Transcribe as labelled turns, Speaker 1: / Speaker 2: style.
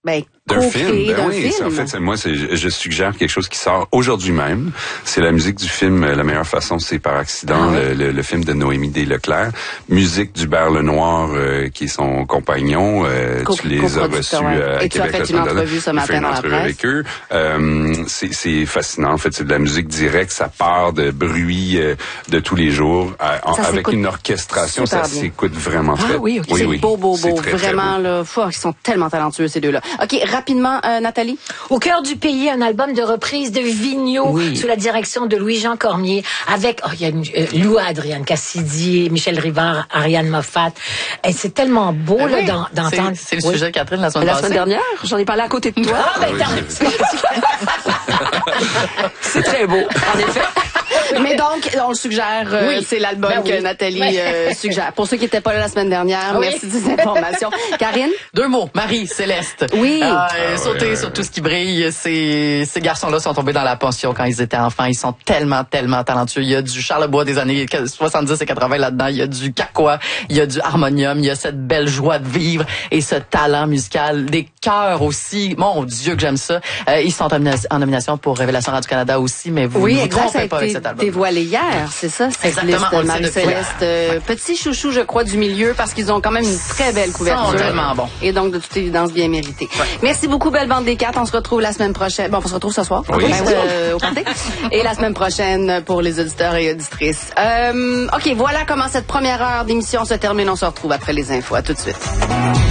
Speaker 1: d'un film. En fait, moi, je suggère quelque chose qui sort aujourd'hui même. C'est la musique du film La meilleure façon, c'est par accident, le film de Noémie Desleclerc. Musique d'Hubert Lenoir, qui est son compagnon. Tu les as reçus à
Speaker 2: et
Speaker 1: Québec.
Speaker 2: Tu as fait une entrevue ce matin dans la presse.
Speaker 1: Avec eux. C'est fascinant. En fait, c'est de la musique directe. Ça part de bruit de tous les jours. Avec une orchestration, ça s'écoute vraiment très bien.
Speaker 2: Oui. C'est beau. Vraiment, là, ils sont tellement talentueux, ces deux-là. OK, rapidement, Nathalie.
Speaker 3: Au cœur du pays, un album de reprise de Vigneault sous la direction de Louis-Jean Cormier avec il y a Lou, Adrienne Cassidy, Michel Rivard, Ariane Moffat. Et c'est tellement beau là d'entendre.
Speaker 4: C'est le sujet, Catherine, la semaine
Speaker 2: dernière. J'en ai parlé à côté de toi.
Speaker 4: C'est très beau.
Speaker 2: En effet. Mais donc, on le suggère, c'est l'album que Nathalie suggère. Pour ceux qui n'étaient pas là la semaine dernière, merci des informations. Karine?
Speaker 4: 2 mots. Marie-Céleste.
Speaker 2: Oui.
Speaker 4: Sauter sur tout ce qui brille. Ces garçons-là sont tombés dans la pension quand ils étaient enfants. Ils sont tellement talentueux. Il y a du Charlebois des années 70 et 80 là-dedans. Il y a du Cacois. Il y a du harmonium. Il y a cette belle joie de vivre et ce talent musical. Des chœurs aussi. Mon Dieu que j'aime ça. Ils sont en nomination pour Révélation Radio-Canada aussi, mais vous ne vous trompez pas avec cet album.
Speaker 2: Dévoilé hier, c'est ça?
Speaker 4: Exactement.
Speaker 2: On Marie-Céleste, petit chouchou, je crois, du milieu, parce qu'ils ont quand même une très belle couverture.
Speaker 4: Ils sont tellement bons.
Speaker 2: Et donc, de toute évidence, bien mérité. Ouais. Merci beaucoup, Belle Bande des Quatre. On se retrouve la semaine prochaine. Bon, on se retrouve ce soir.
Speaker 1: Oui.
Speaker 2: Au party. Et la semaine prochaine pour les auditeurs et auditrices. OK, voilà comment cette première heure d'émission se termine. On se retrouve après les infos. À tout de suite.